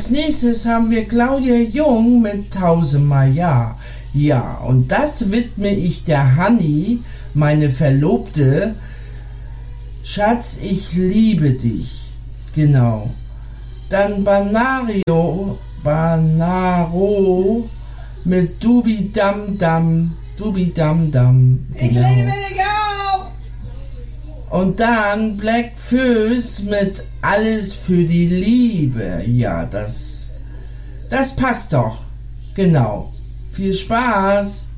als nächstes haben wir Claudia Jung mit Tausendmal Ja. Ja, und das widme ich der Hanni, meine Verlobte. Schatz, ich liebe dich. Genau. Dann Banaro mit Dubi Dam Dam. Dubi Dam Dam. Genau. Ich liebe dich auch. Und dann Black Föß mit Alles für die Liebe. Ja, das passt doch. Genau. Viel Spaß.